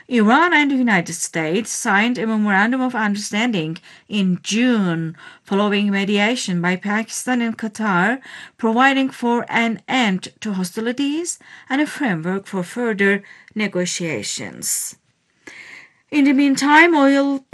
Iran and the United States signed a memorandum of understanding in June, following mediation by Pakistan and Qatar, providing for an end to hostilities and a framework for further negotiations. In the meantime, oil